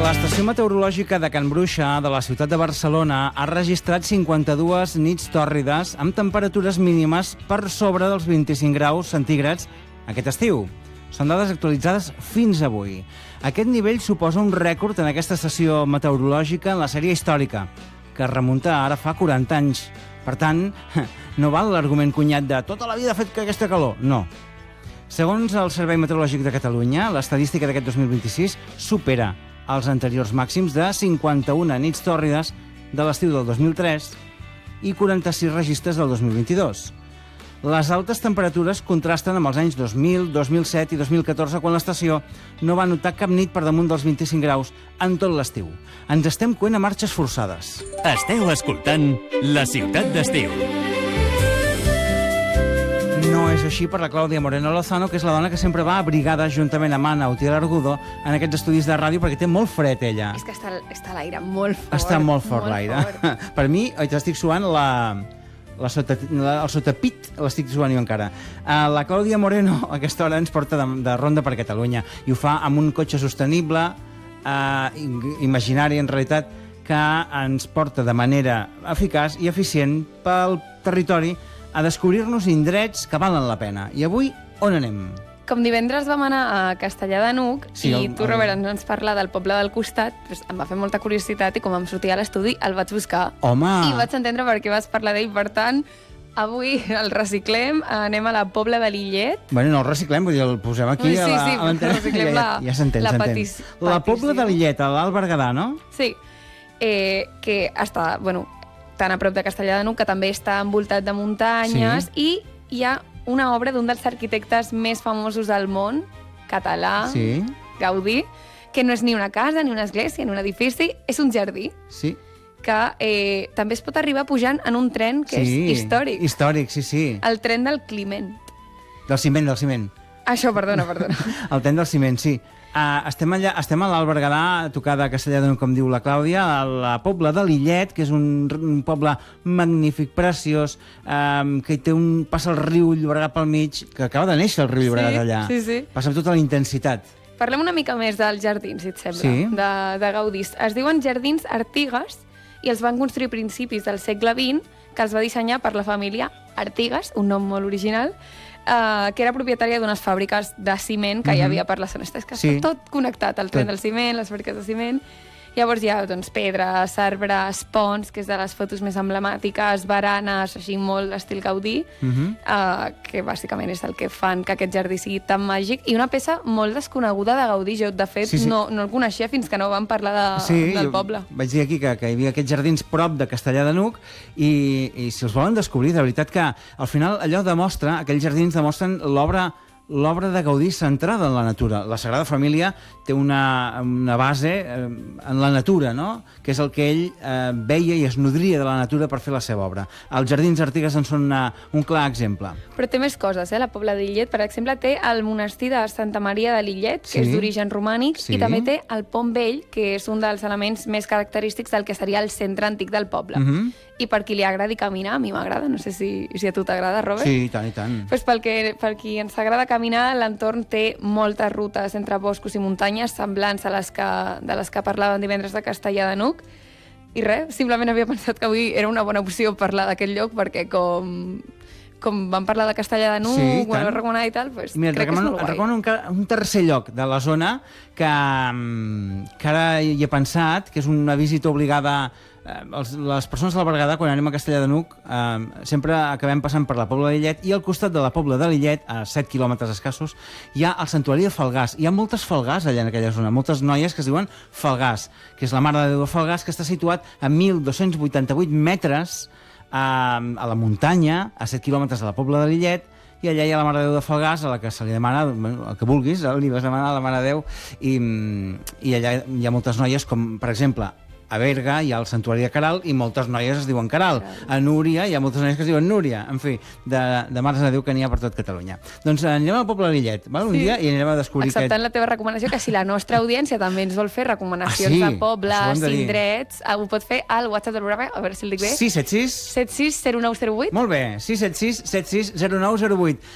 L'estació meteorològica de Can Bruixa, de la ciutat de Barcelona, ha registrat 52 nits tòrrides amb temperatures mínimes per sobre dels 25 graus centígrads aquest estiu. Són dades actualitzades fins avui. Aquest nivell suposa un rècord en aquesta estació meteorològica en la sèrie històrica, que es remunta ara fa 40 anys. Per tant, no val l'argument cunyat de tota la vida ha fet que aquesta calor. No. Segons el Servei Meteorològic de Catalunya, l'estadística d'aquest 2026 supera els anteriors màxims de 51 nits tòrrides de l'estiu del 2003 i 46 registres del 2022. Les altes temperatures contrasten amb els anys 2000, 2007 i 2014, quan l'estació no va notar cap nit per damunt dels 25 graus en tot l'estiu. Ens estem coent a marxes forçades. Esteu escoltant La Ciutat d'Estiu. No és així per la Clàudia Moreno Lozano, que és la dona que sempre va abrigada juntament amb Anna Utiel Argudo en aquests estudis de ràdio, perquè té molt fred, ella. És que està l'aire molt fort. Està molt fort l'aire. Per mi, t'estic suant el sotapit, l'estic suant jo encara. La Clàudia Moreno a aquesta hora ens porta de ronda per Catalunya i ho fa amb un cotxe sostenible, imaginari en realitat, que ens porta de manera eficaç i eficient pel territori a descobrir-nos indrets que valen la pena. I avui, on anem? Com divendres vam anar a Castellar de N'Hug, Sí, i tu, Robert, ens vas parlar del poble del costat, doncs em va fer molta curiositat i com em sortia a l'estudi el vaig buscar. Home! I vaig entendre per què vas parlar d'ell. Per tant, avui el reciclem, anem a la Pobla de Lillet. Bueno, no el reciclem, vull dir, el posem aquí Sí, a l'antena. reciclem Ja s'entén, la s'entén. petició. La Pobla de Lillet, a l'Alt Berguedà, no? Sí, que està, tan a prop de Castellar de N'Hug, que també està envoltat de muntanyes, i hi ha una obra d'un dels arquitectes més famosos del món, català, Sí. Gaudí, que no és ni una casa, ni una església, ni un edifici, és un jardí, Sí. que també es pot arribar pujant en un tren que és històric. Històric, sí. El tren del Climent. Del ciment. Això, perdona. El tren del ciment, sí. Estem a l'Alt Berguedà, a tocar de Castellar de N'Hug, com diu la Clàudia, a la Pobla de Lillet, que és un poble magnífic, preciós, que passa el riu Llobregat pel mig, que acaba de néixer el riu Llobregat allà. Sí. Passa amb tota la intensitat. Parlem una mica més dels jardins, si et sembla, Sí. de Gaudí. Es diuen Jardins Artigas i els van construir a principis del segle XX, que els va dissenyar per la família Artigas, un nom molt original, que era propietària d'unes fàbriques de ciment que hi havia per la zona. És que Sí. està tot connectat, el tren del ciment, les fàbriques de ciment. Llavors hi ha pedres, arbres, ponts, que és de les fotos més emblemàtiques, baranes, així molt estil Gaudí, que bàsicament és el que fan que aquest jardí sigui tan màgic, i una peça molt desconeguda de Gaudí. Jo, de fet, Sí. no el coneixia fins que no vam parlar del poble. Vaig dir aquí que hi havia aquests jardins prop de Castellar de N'Hug i si els volen descobrir, de veritat que al final aquells jardins demostren l'obra de Gaudí centrada en la natura. La Sagrada Família té una base en la natura, no? Que és el que ell veia i es nodria de la natura per fer la seva obra. Els Jardins Artigas en són un clar exemple. Però té més coses, La Pobla de Lillet, per exemple, té el monestir de Santa Maria de Lillet, que és d'origen romànic, i també té el Pont Vell, que és un dels elements més característics del que seria el centre antic del poble. I per qui li agradi caminar, a mi m'agrada, no sé si a tu t'agrada, Robert. Sí, i tant. Pues per qui ens agrada caminar, l'entorn té moltes rutes entre boscos i muntanyes semblants a de les que parlàvem divendres de Castellar de N'Hug. I res, simplement havia pensat que avui era una bona opció parlar d'aquest lloc, perquè com vam parlar de Castellar de N'Hug, ho vam recomanar i tal, doncs Mira, crec que és molt guai. recomano un tercer lloc de la zona que ara hi he pensat, que és una visita obligada. Les persones de la Berguedà, quan anem a Castellar de N'Hug, sempre acabem passant per la Pobla de Lillet, i al costat de la Pobla de Lillet, a 7 quilòmetres escassos, hi ha el Santuari de Falgars. Hi ha moltes Falgars allà en aquella zona, moltes noies que es diuen Falgars, que és la Mare de Déu de Falgars, que està situat a 1.288 metres a la muntanya, a 7 quilòmetres de la Pobla de Lillet, i allà hi ha la Mare de Déu de Falgars, a la que se li demana, el que vulguis, li vas demanar a la Mare de Déu, i allà hi ha moltes noies, com per exemple a Berga hi ha el Santuari de Caral i moltes noies es diuen Caral. A Núria hi ha moltes noies que es diuen Núria. En fi, de mares de Déu que n'hi ha per tot Catalunya. Doncs anirem al poble de Lillet, val? Un dia, i anirem a descobrir Acceptant la teva recomanació, que si la nostra audiència també ens vol fer recomanacions de pobles, indrets, ho pot fer al WhatsApp del programa, a veure si el dic bé. 676 760908. Molt bé, 676 760908.